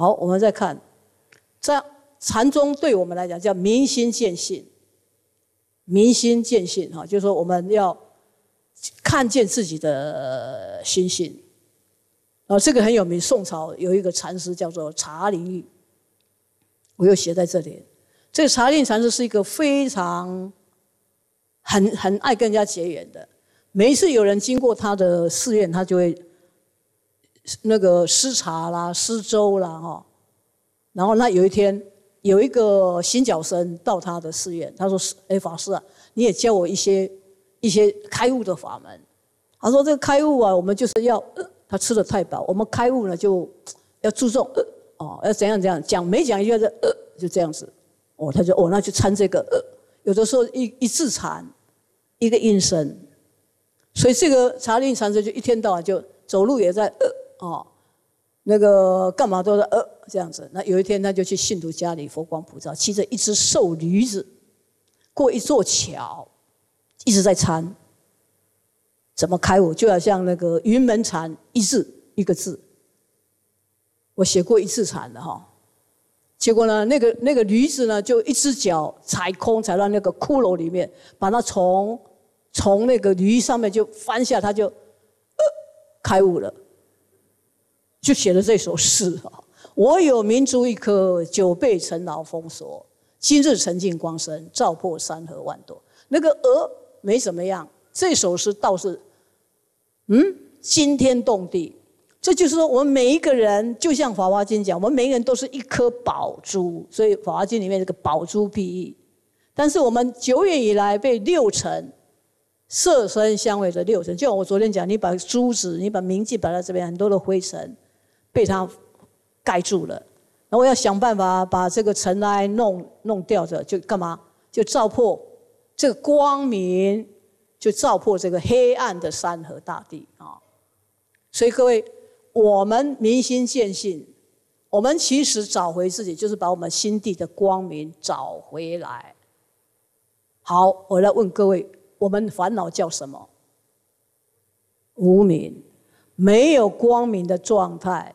好，我们再看，在禅宗对我们来讲叫明心见性。明心见性哈，就是说我们要看见自己的心性。这个很有名，宋朝有一个禅师叫做茶陵玉，我又写在这里。这个茶陵禅师是一个非常很爱跟人家结缘的，每一次有人经过他的寺院，他就会那个施茶啦、施粥啦哈。然后那有一天，有一个行脚僧到他的寺院，他说：“哎，法师啊，你也教我一些开悟的法门。”他说：“这个开悟啊，我们就是要他吃得太饱，我们开悟呢就要注重要怎样怎样讲，每讲一句就这样子他就那就参这个有的时候一字禅一个音声，所以这个茶陵禅师就一天到晚就走路也在那个干嘛都在这样子。那有一天他就去信徒家里佛光普照，骑着一只瘦驴子过一座桥，一直在参。怎么开悟？就好像那个云门禅，一个字，我写过一字禅的哈。结果呢，那个驴子呢，就一只脚踩空，踩到那个骷髅里面，把它从那个驴上面就翻下，他就开悟了，就写了这首诗哈。我有明珠一颗，久被尘劳封锁。今日沉净光生，照破山河万朵。那个没怎么样。这首诗倒是，惊天动地。这就是说，我们每一个人，就像《法华经》讲，我们每一个人都是一颗宝珠，所以《法华经》里面这个宝珠譬喻。但是我们久远以来被六尘、色声香味的六尘，就像我昨天讲，你把珠子、你把明镜摆在这边，很多的灰尘被它盖住了，然后要想办法把这个尘埃弄掉着，就干嘛？就照破这个光明。就照破这个黑暗的山河大地所以各位，我们明心见性，我们其实找回自己，就是把我们心地的光明找回来。好，我来问各位，我们烦恼叫什么？无明，没有光明的状态，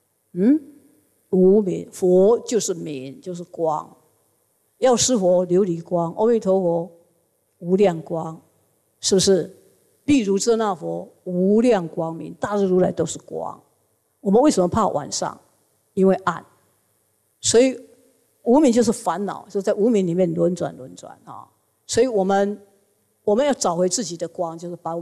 无明。佛就是明，就是光。药师佛琉璃光，阿弥陀佛无量光。是不是？譬如遮那佛无量光明，大日如来都是光。我们为什么怕晚上？因为暗。所以无明就是烦恼，就在无明里面轮转所以我们要找回自己的光，就是把